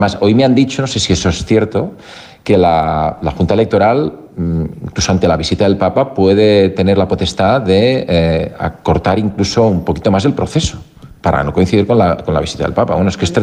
Más, hoy me han dicho, no sé si eso es cierto, que la Junta Electoral, incluso ante la visita del Papa, puede tener la potestad de acortar incluso un poquito más el proceso para no coincidir con la visita del Papa. Bueno, es que